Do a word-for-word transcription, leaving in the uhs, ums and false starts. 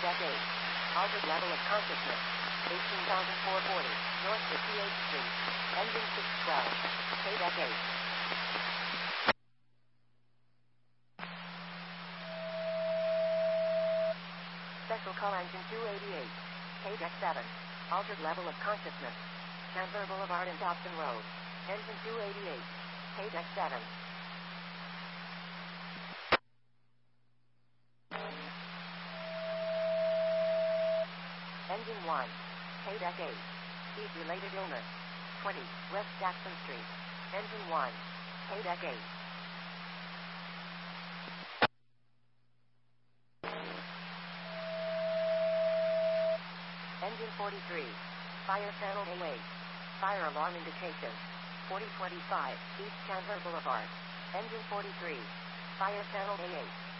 Deck eight. Altered level of consciousness. eighteen thousand four hundred forty. North fifty-eighth Street. Engine six twelve. K-Deck eight. Special call engine two eighty-eight. K-Deck seven. Altered level of consciousness. Chandler Boulevard and Dobson Road. Engine two eighty-eight. K-Deck seven. Engine one. K-Deck eight. Heat-related illness. twenty. West Jackson Street. Engine one. K-Deck eight. Engine forty-three. Fire channel A eight. Fire alarm indication. forty twenty-five. East Chandler Boulevard. Engine forty-three. Fire channel A eight.